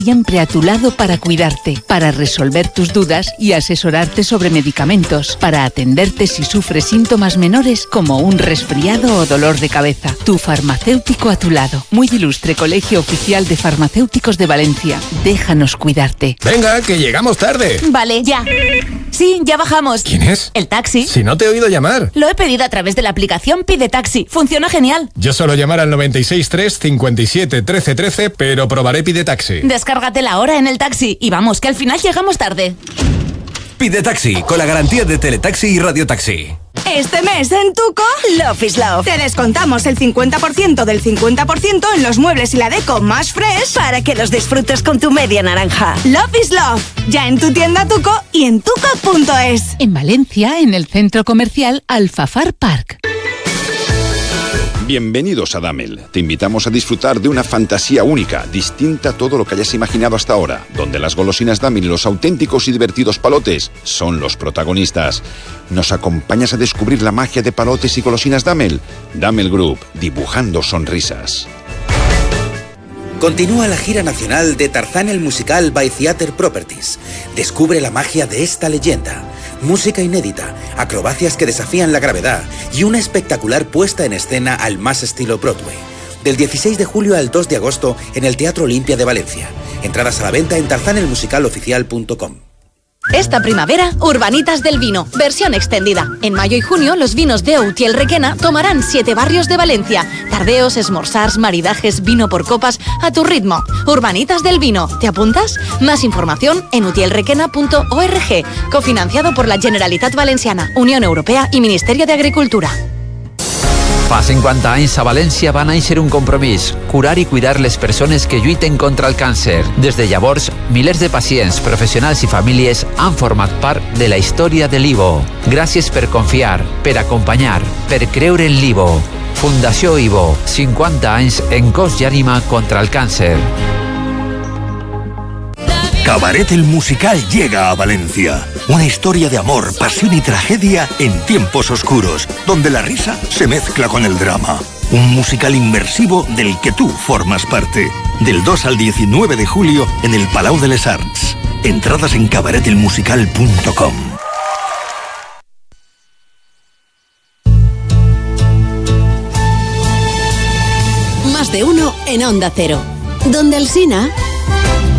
Siempre a tu lado para cuidarte, para resolver tus dudas y asesorarte sobre medicamentos, para atenderte si sufres síntomas menores como un resfriado o dolor de cabeza. Tu farmacéutico a tu lado. Muy ilustre Colegio Oficial de Farmacéuticos de Valencia. Déjanos cuidarte. Venga, que llegamos tarde. Vale, ya. Sí, ya bajamos. ¿Quién es? El taxi. Si no te he oído llamar. Lo he pedido a través de la aplicación Pide Taxi. Funciona genial. Yo suelo llamar al 963 57 13 13, pero probaré Pide Taxi. Descárgatela ahora en el taxi y vamos, que al final llegamos tarde. Pide Taxi, con la garantía de Teletaxi y Radiotaxi. Este mes en Tuco, Love is Love. Te descontamos el 50% del 50% en los muebles y la deco más fresh para que los disfrutes con tu media naranja. Love is Love, ya en tu tienda Tuco y en tuco.es. En Valencia, en el centro comercial Alfafar Park. Bienvenidos a Damel. Te invitamos a disfrutar de una fantasía única, distinta a todo lo que hayas imaginado hasta ahora, donde las golosinas Damel y los auténticos y divertidos palotes son los protagonistas. ¿Nos acompañas a descubrir la magia de palotes y golosinas Damel? Damel Group, dibujando sonrisas. Continúa la gira nacional de Tarzán el Musical by Theater Properties. Descubre la magia de esta leyenda. Música inédita, acrobacias que desafían la gravedad y una espectacular puesta en escena al más estilo Broadway. Del 16 de julio al 2 de agosto en el Teatro Olimpia de Valencia. Entradas a la venta en tarzanelmusicaloficial.com. Esta primavera, Urbanitas del Vino, versión extendida. En mayo y junio, los vinos de Utiel Requena tomarán 7 barrios de Valencia. Tardeos, esmorzars, maridajes, vino por copas, a tu ritmo. Urbanitas del Vino, ¿te apuntas? Más información en utielrequena.org. Cofinanciado por la Generalitat Valenciana, Unión Europea y Ministerio de Agricultura. Fa 50 anys a València va néixer un compromís, curar i cuidar les persones que lluiten contra el càncer. Des de llavors, milers de pacients, professionals i famílies han format part de la història de l'IVO. Gràcies per confiar, per acompanyar, per creure en l'IVO. Fundació IVO, 50 anys en cos i ànima contra el càncer. Cabaret el Musical llega a Valencia. Una historia de amor, pasión y tragedia en tiempos oscuros, donde la risa se mezcla con el drama. Un musical inmersivo del que tú formas parte. Del 2 al 19 de julio en el Palau de les Arts. Entradas en cabaretelmusical.com. Más de uno en Onda Cero. Donde Alsina...